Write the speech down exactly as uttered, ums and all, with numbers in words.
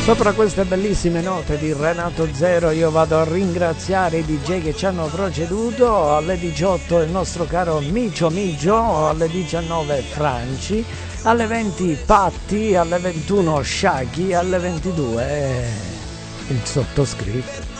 Sopra queste bellissime note di Renato Zero io vado a ringraziare i D J che ci hanno proceduto. Alle diciotto il nostro caro Micio Migio, alle diciannove Franci, alle venti Patti, alle ventuno Shaggy, alle ventidue il sottoscritto.